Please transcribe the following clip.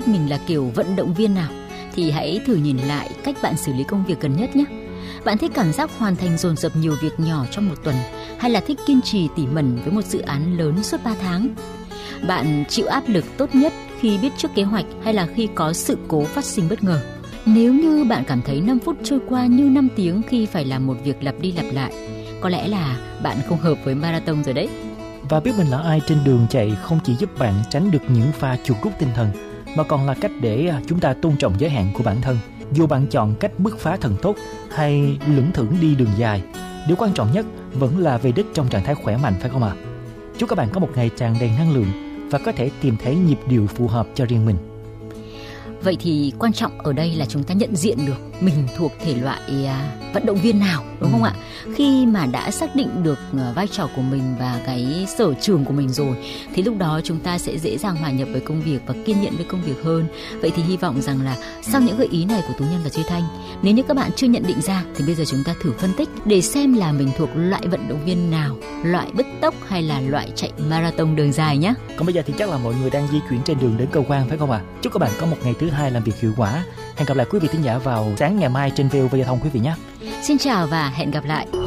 biết mình là kiểu vận động viên nào thì hãy thử nhìn lại cách bạn xử lý công việc gần nhất nhé. Bạn thích cảm giác hoàn thành dồn dập nhiều việc nhỏ trong một tuần, hay là thích kiên trì tỉ mẩn với một dự án lớn suốt 3 tháng? Bạn chịu áp lực tốt nhất khi biết trước kế hoạch hay là khi có sự cố phát sinh bất ngờ? Nếu như bạn cảm thấy 5 phút trôi qua như 5 tiếng khi phải làm một việc lặp đi lặp lại, có lẽ là bạn không hợp với marathon rồi đấy. Và biết mình là ai trên đường chạy không chỉ giúp bạn tránh được những pha chuột rút tinh thần, mà còn là cách để chúng ta tôn trọng giới hạn của bản thân. Dù bạn chọn cách bứt phá thần tốc hay lững thững đi đường dài, điều quan trọng nhất vẫn là về đích trong trạng thái khỏe mạnh, phải không ạ? Chúc các bạn có một ngày tràn đầy năng lượng và có thể tìm thấy nhịp điệu phù hợp cho riêng mình. Vậy thì quan trọng ở đây là chúng ta nhận diện được mình thuộc thể loại vận động viên nào, đúng không ạ? Khi mà đã xác định được vai trò của mình và cái sở trường của mình rồi, thì lúc đó chúng ta sẽ dễ dàng hòa nhập với công việc và kiên nhẫn với công việc hơn. Vậy thì hy vọng rằng là sau những gợi ý này của Tú Nhân và Duy Thanh, nếu như các bạn chưa nhận định ra thì bây giờ chúng ta thử phân tích để xem là mình thuộc loại vận động viên nào, loại bứt tốc hay là loại chạy marathon đường dài nhé. Còn bây giờ thì chắc là mọi người đang di chuyển trên đường đến cơ quan, phải không ạ? Chúc các bạn có một ngày thứ hai làm việc hiệu quả. Hẹn gặp lại quý vị thính giả vào sáng ngày mai trên VOV Giao thông quý vị nhé. Xin chào và hẹn gặp lại.